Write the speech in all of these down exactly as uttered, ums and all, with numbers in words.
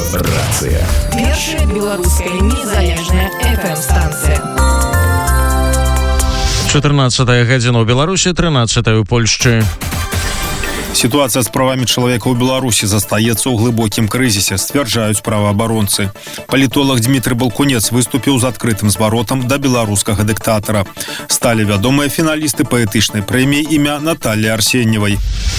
Радыё-рацыя. Першая беларуская незалежная эф эм-станцыя. чатырнаццатая гадзіна ў Беларусі, трынаццатая ў Польшчы. Ситуация с правами человека в Беларуси застаецца ў глыбокім крызісе, сцвярджаюць праваабаронцы. Палітолог Дмітрый Балкунец выступіў з адкрытым зваротам да беларускага дыктатара. Сталі вядомыя фіналісты паэтычнай прэміі імя Натальи Арсеньевай.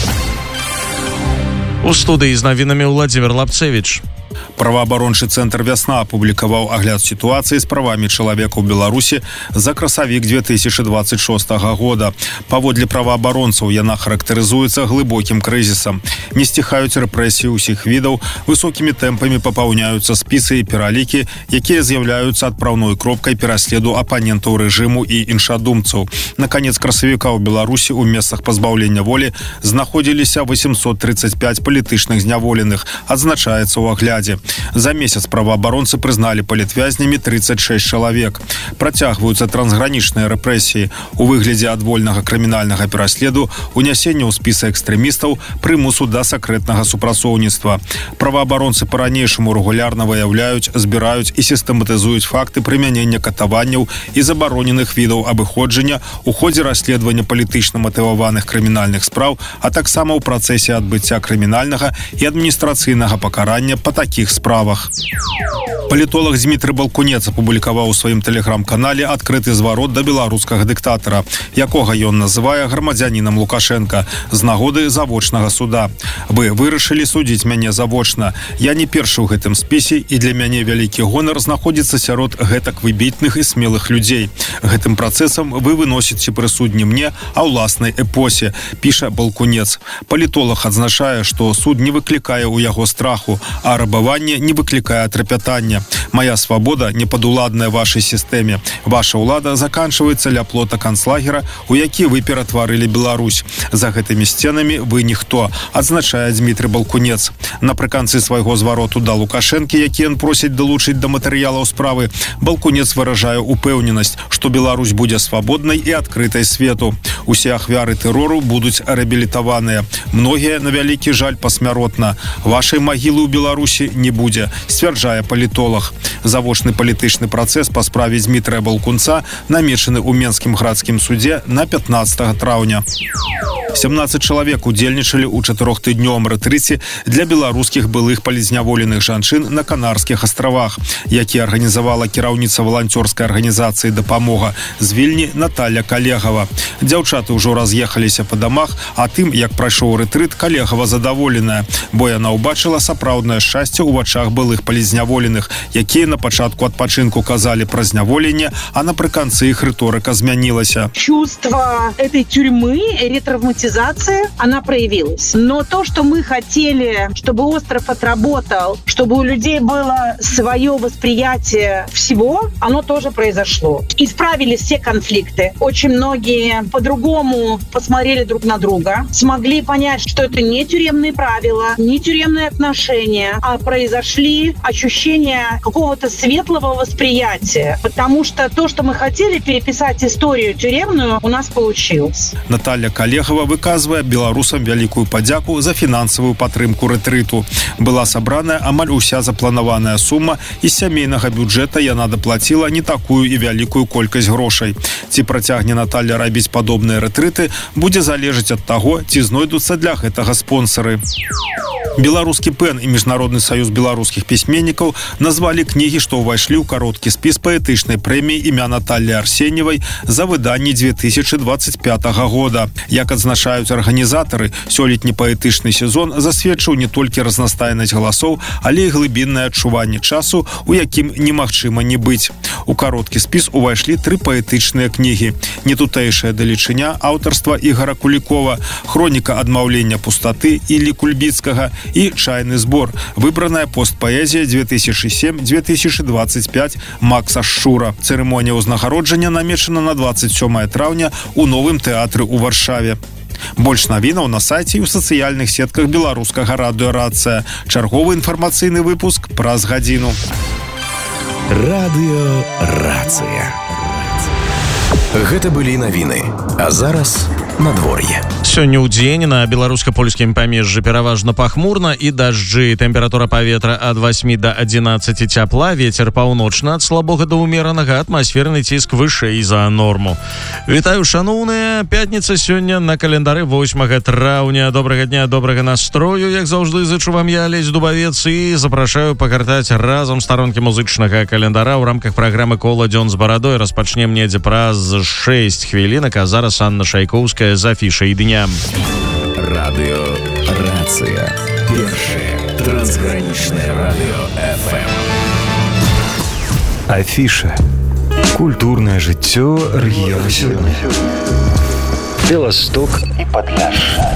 У студыі з навінамі Владзімир Лапцевіч. Праваабарончы цэнтр «Вясна» апублікаваў агляд сітуацыі з правамі чалавека ў Беларусі за красавік две тысячи двадцать шостага года. Паводле праваабаронцаў яна характарызуецца глыбокім крызісам. Не сціхаюць рэпрэсіі ўсіх відаў, высокімі тэмпамі папаўняюцца спісы і пералікі, якія з'яўляюцца адпраўной кропкай пераследу апанентаў рэжыму і іншадумцаў. На канец красавіка ў Беларусі ў месцах пазбаўлення волі знаходзіліся восемьсот тридцать пять палітычных зняволеных, адзначаецца ў аглядзе. За месяц праваабаронцы прызналі палітвязнямі тридцать шесть чалавек. Працягваюцца трансгранічныя рэпрэсіі у выглядзе адвольнага крымінальнага пераследу, унясення ў спісы экстрэмістаў, прымусу да сакрэтнага супрацоўніцтва. Праваабаронцы па-ранейшаму рэгулярна выяўляюць, збіраюць і сістэматызуюць факты прымянення катаванняў і забароненых відаў абыходжання у ходзе расследавання палітычна матываваных крымінальных спраў, а таксама ў працэсе адбыцця крымінальнага і адміністрацыйнага пакарання па такіх справах. Палітолог Дмітрый Балкунец апублікаваў у сваім тэлеграм-канале адкрыты зварот да беларускага дыктатара, якога ён называе грамадзянінам Лукашенка, з нагоды завочнага суда. Вы вырашылі судзіць мяне завочна. Я не першы ў гэтым спісе, і для мяне вялікі гонар знаходзіцца сярод гэтак выбітных і смелых людзей. Гэтым працэсам вы выносіце прысуд не мне, а ўласнай эпосе, піша Балкунец. Палітолог адзначае, што суд не выклікае ў яго страху, а рабаванне не выклікае трапятання. Моя свабода не падуладная вашай сістэме. Ваша ўлада заканчваецца ля плота канцлагера, у які вы ператварылі Беларусь. За гэтымі сценамі вы ніхто, адзначае Дмітрый Балкунец. Напрыканцы свайго звароту да Лукашэнкі, які ён просіць далучыць да матэрыялаў справы, Балкунец выражае упэўненасць, што Беларусь будзе свабоднай і адкрытай свету. Усе ахвяры тэрору будуць рэабілітаваныя. Многія, на вялікі жаль, пасмяротна. Вашай магілы ў Беларусі не будзе, сцвярджае палітолог. Завочны палітычны працэс па справе Дмітрыя Балкунца намечаны ў Менскім градскім судзе на пятнадцатага траўня. семнадцать чалавек удзельнічалі ў чатырохтыднёвым рэтрыце для беларускіх былых палізняволеных жанчын на Канарскіх астравах, які арганізавала кіраўніца валанцёрскай арганізацыі «Дапамога» з Вільні Наталья Калегава. Дзяўчаты ўжо раз'ехаліся па дамах, а тым, як прайшоў рэтрыт, Калегава задаволеная, бо яна ўбачыла сапраўднае шчасце ў вачах былых палізняволеных, якія на пачатку адпачынку казалі пра зняволенне, а напрыканцы іх рыторыка змянілася. Чувство этой тюрьмы, ретравматизации, она проявилась. Но то, что мы хотели, чтобы остров отработал, чтобы у людей было свое восприятие всего, оно тоже произошло. Исправились все конфликты. Очень многие по-другому посмотрели друг на друга, смогли понять, что это не тюремные правила, не тюремные отношения, а произошли ощущения какого-то светлого восприятия. Потому что то, что мы хотели переписать историю тюремную, у нас получилось. Наталья Калегава выказвае беларусам вялікую падзяку за фінансавую падтрымку рэтрыту. Была сабраная амаль уся запланаваная сума, і з сямейнага бюджэта яна даплаціла не такую і вялікую колькасць грошай. Ці працягне Наталья рабіць падобныя рэтрыты, будзе залежаць ад таго, ці знойдуцца для гэтага спонсары. Беларускі пэн і Міжнародны саюз беларускіх пісьменнікаў назвалі кнігі, што ўвайшлі ў кароткі спіс паэтычнай прэміі імя Натальи Арсеньевай за выданне две тысячи двадцать пятага года. Як адзначаюць арганізатары, сёлетні паэтычны сезон засведчыў не толькі разнастайнасць галасоў, але і глыбіннае адчуванне часу, у якім немагчыма не быць. У кароткі спіс увайшлі тры паэтычныя кнігі: «Нетутэйшая далечыня» аўтарства Ігора Кулікова, «Хроніка адмаўлення пустаты» Іллі Кульбіцкага і «Чайны збор», выбраная постпаэзія две тысячи семь - две тысячи двадцать пять Макса Шура. Цырымонія ўзнагароджання намечана на двадцать сёмае траўня у новым тэатры ў Варшаве. Больш навінаў на сайце і ў сацыяльных сетках беларускага радыё-рацыя. Чарговы інфармацыйны выпуск праз гадзіну. Радыё-рацыя. Гэта былі навіны. А зараз надвор'е. Сёння ў дзень на беларуска-польскім памежжы пераважна пахмурна і дажджы. Тэмпература паветра ад восьмі да адзінаццаці цяпла, вецер паўночны ад слабога да ўмеранага, атмасферны ціск вышэй за норму. Вітаю, шаноўныя, пятніца сёння на календары восьмага траўня. Добрага дня, добрага настрою, як заўжды зычу вам я, Алесь Дубавец, і запрашаю пакартаць разам старонкі музычнага календара ў рамках праграмы «Кола дзён з барадой». Распачнем недзе праз шэсць хвілінак, а зараз Анна Шайкоўская з афішай дня. Радио «Рация». Первое трансграничное радио эф эм. Афиша. Культурное жыццё рэгіёна сёння. Беласток і Падляшша.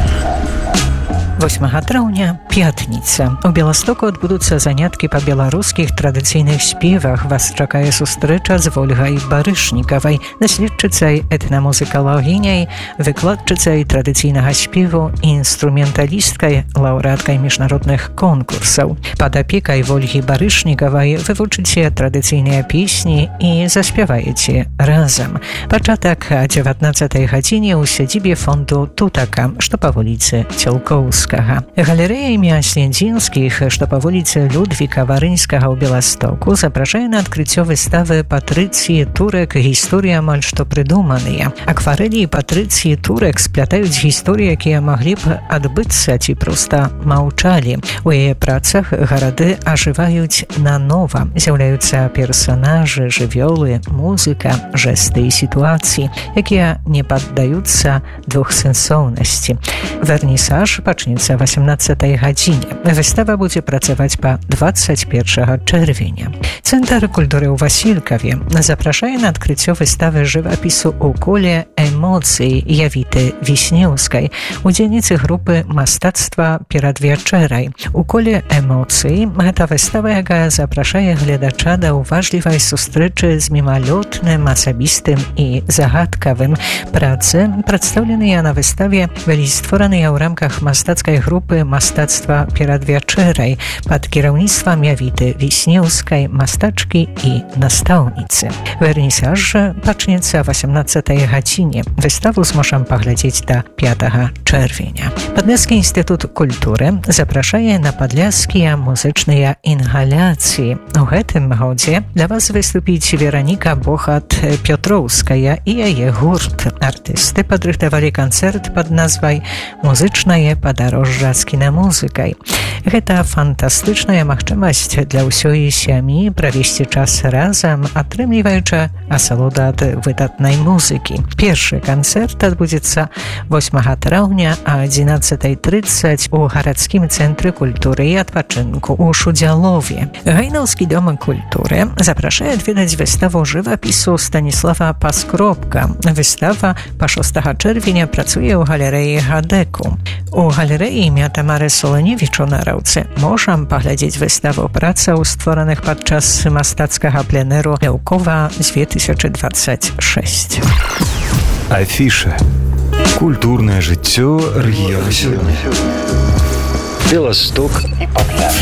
восьмага траўня, пятніца. У Беластоку адбудуцца заняткі па беларускіх традыцыйных спевах. Вас чакае сустрэча з Вольгай Барышнікавай, даследчыцай этнамузыкалагіняй, выкладчыцай традыцыйнага спеву і інструменталісткай, лаўрэаткай міжнародных конкурсаў. Пад апекай Вольгі Барышнікавай вывучыце традыцыйныя песні і заспяваеце разам. Пачатак о дзевятнаццатай гадзіне ў сядзібе фонду «Тутака», што па вуліцы Цілкоўскага. Галерэя імя Слендзінскіх, што па вуліцы Людвіка Варынскага ў Беластоку, запрашае на адкрыццё выставы Патрыцыі Турек «Гісторыя амаль што прыдуманыя». Акварэлі Патрыцыі Турек сплятаюць гісторыі, якія маглі б адбыцца ці проста маўчалі. У яе працах гарады ажываюць нанова. З'яўляюцца персанажы, жывёлы, музыка, жэсты і сітуацыі, якія не паддаюцца двухсэнсоўнасці. Вернісаж пачнецца восемнадцатай гадзіне. Выстава будзе працаваць па дваццаць першага чэрвеня. Цэнтр культуры ў Васількаве запрашае на адкрыццё выставы жывапісу ў коле эмоцыі Явіты Віснеўскай, удзельніцы групы мастацтва перад вячэрай. У коле эмоцыі гэта выстава, якая запрашае гледача да ўважлівай сустрэчы з мімалётным, асабістым і загадкавым. Працы, прадстаўленыя на выставе, былі створаныя ў рамках мастацкай групы мастацтва перад вячэрай пад кіраўніцтвам Явіты Віснеўскай, мастачкі і настаўніцы. Вернісаж пачнецца восемнадцатай гадзіне. Выставу зможам паглядзець да пятага чэрвеня. Падляскі інстытут культуры запрашае на падляскія музычныя інгаляцыі. У гэтым годзе для вас выступіць Вераніка Бохат-Пётроўская і яе гурт. Артысты падрыхтавалі канцэрт пад назвай «Музычнае падарожжа з кінамузыкай». Гэта фантастычная магчымасць для ўсёй сям'і правесці час разам, атрымліваючы асалоду ад выдатнай музыкі. Першы канцэрт адбудзецца восьмага траўня а адзінаццатай трыццаць у гарадскім цэнтры культуры і адпачынку ў Шудзялове. Гайнаўскі дом культуры запрашае адведаць выставу жывапісу Станіслава Паскропка. Выстава па шостага чэрвеня працуе ў галерэі Гадэку. У галерэі імя Тамары Соланевіч у Нараўцы можам паглядзець выставу працаў, створаных падчас мастацкага пленэру Ляўкова две тысячи двадцать шесть. Афіша. Культурное жыццё рэгіёна сёння. Беласток і Падляшша.